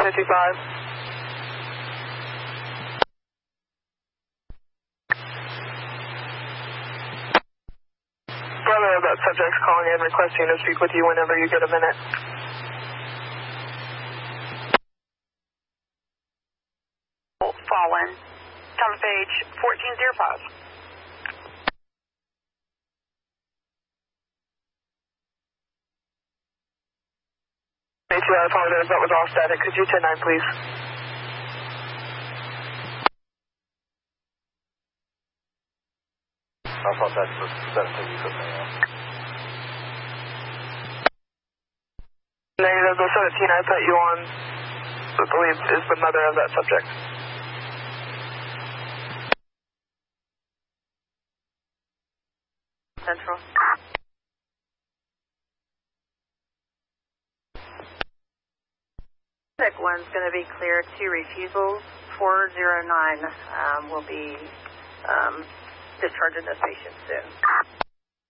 55. Brother of that subject's calling in requesting to speak with you whenever you get a minute. Fallen. Thomas page 1405. I apologize, that was all static. Could you 10-9, please? I thought that's for 17 you put me on. Negative, the 17 I put you on, I believe, is the mother of that subject. Central. Subject 1's going to be clear. 2 refusals. 409 will be discharging this patient soon.